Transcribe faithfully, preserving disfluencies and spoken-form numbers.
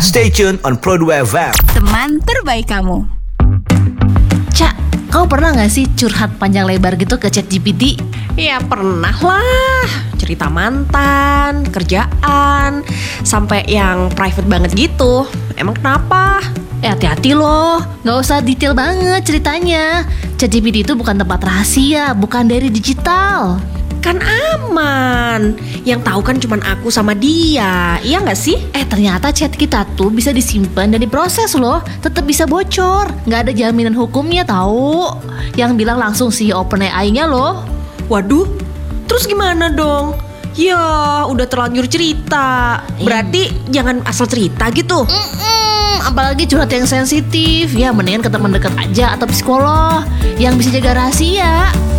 Stay tune on Pro dua F M. Teman terbaik kamu. Cak, kamu pernah gak sih curhat panjang lebar gitu ke ChatGPT? Ya pernah lah. Cerita mantan, kerjaan, sampai yang private banget gitu. Emang kenapa? Eh hati-hati loh, gak usah detail banget ceritanya. ChatGPT itu bukan tempat rahasia, bukan dari digital. Kan aman. Yang tahu kan cuman aku sama dia. Iya gak sih? Eh ternyata chat kita tuh bisa disimpan dan diproses loh. Tetap bisa bocor. Gak ada jaminan hukumnya tahu. Yang bilang langsung si OpenAI-nya loh. Waduh, terus gimana dong? Ya udah terlanjur cerita. Berarti hmm. jangan asal cerita gitu. Mm-mm, apalagi curhat yang sensitif. Ya mendingan ke teman dekat aja atau psikolog yang bisa jaga rahasia.